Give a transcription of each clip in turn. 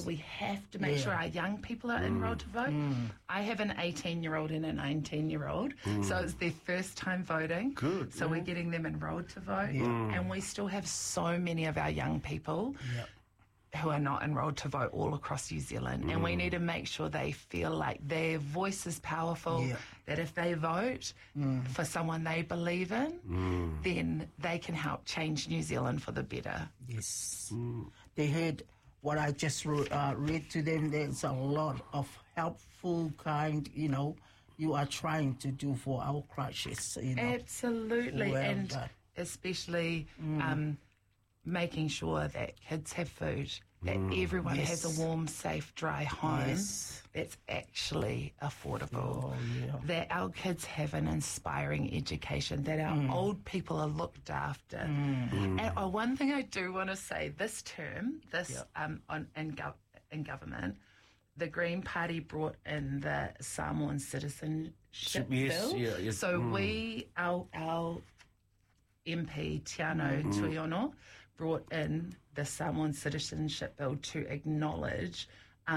we have to make sure our young people are enrolled to vote. I have an 18-year-old and a 19-year-old, so it's their first time voting. Good. So we're getting them enrolled to vote, and we still have so many of our young people who are not enrolled to vote all across New Zealand, and we need to make sure they feel like their voice is powerful, that if they vote for someone they believe in, then they can help change New Zealand for the better. Yes. They heard what I just read to them. There's a lot of helpful kind, you are trying to do for our crisis. Absolutely, well and done. especially making sure that kids have food, that everyone has a warm, safe, dry home that's actually affordable, that our kids have an inspiring education, that our old people are looked after. And one thing I do want to say, this term, in government, the Green Party brought in the Samoan Citizenship Bill. So our MP Tiano Tuiono brought in the Samoan Citizenship Bill to acknowledge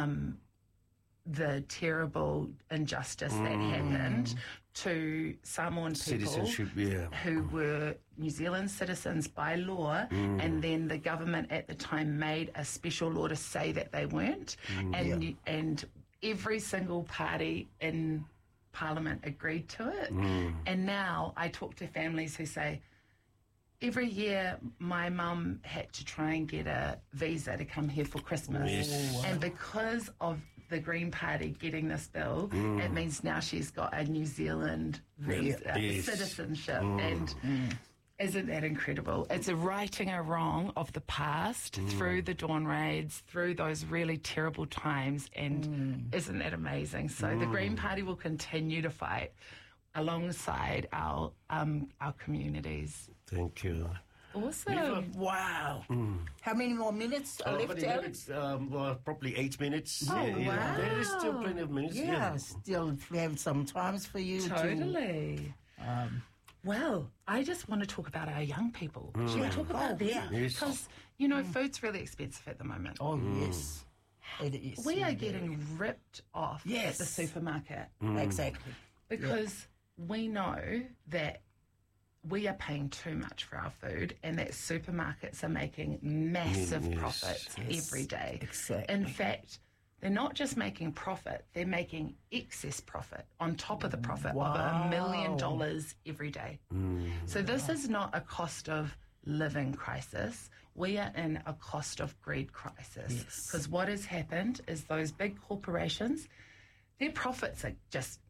the terrible injustice that happened to Samoan people who were New Zealand citizens by law, and then the government at the time made a special law to say that they weren't, and every single party in Parliament agreed to it. And now I talk to families who say, every year, my mum had to try and get a visa to come here for Christmas. And because of the Green Party getting this bill, it means now she's got a New Zealand visa, citizenship. And isn't that incredible? It's a righting a wrong of the past through the Dawn raids, through those really terrible times. And isn't that amazing? So the Green Party will continue to fight alongside our communities. Thank you. Awesome. Wow. How many more minutes are left, Alex? Probably 8 minutes. Wow. There is still plenty of minutes. Still have some times for you Totally. Well, I just want to talk about our young people. Should we talk about them? Because, food's really expensive at the moment. Oh, yes. It is. We are getting ripped off at the supermarket. Exactly. Because we know that we are paying too much for our food, and that supermarkets are making massive profits every day. Exactly. In fact, they're not just making profit, they're making excess profit on top of the profit of $1 million every day. So this is not a cost of living crisis. We are in a cost of greed crisis. Because what has happened is those big corporations, their profits are just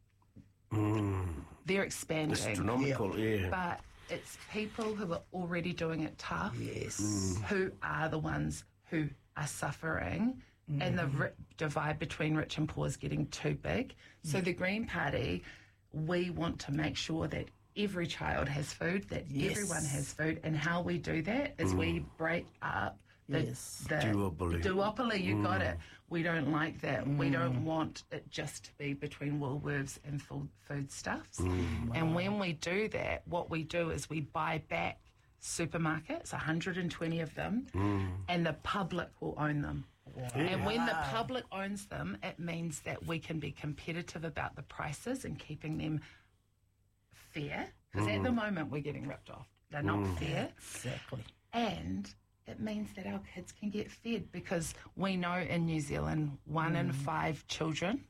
they're expanding. Astronomical, But it's people who are already doing it tough who are the ones who are suffering, and the divide between rich and poor is getting too big. So the Green Party, we want to make sure that every child has food, that everyone has food, and how we do that is we break up the duopoly. You got it. We don't like that. We don't want it just to be between Woolworths and foodstuffs. And when we do that, what we do is we buy back supermarkets, 120 of them, and the public will own them. And when the public owns them, it means that we can be competitive about the prices and keeping them fair. Because at the moment, we're getting ripped off. They're not fair. Exactly. And it means that our kids can get fed, because we know in New Zealand 1 in 5 children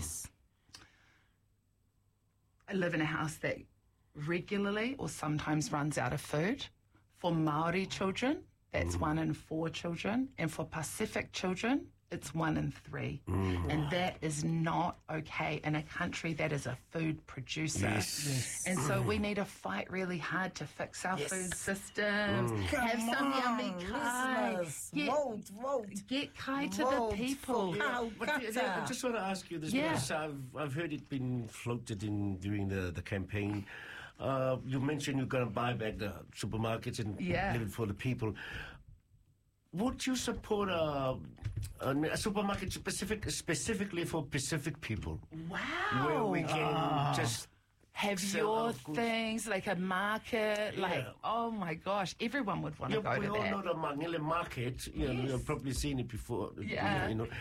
live in a house that regularly or sometimes runs out of food. For Māori children, that's 1 in 4 children. And for Pacific children, it's 1 in 3. And that is not okay in a country that is a food producer. And so we need to fight really hard to fix our food systems. Have some yummy kai. Vote. Get kai to the people. I just want to ask you this, because I've heard it been floated in during the campaign. You mentioned you're going to buy back the supermarkets and leave it for the people. Would you support a supermarket specifically for Pacific people? Wow. Where we can just have your things, like a market, oh my gosh, everyone would want to go to that. We all know the Mangele market, you've probably seen it before,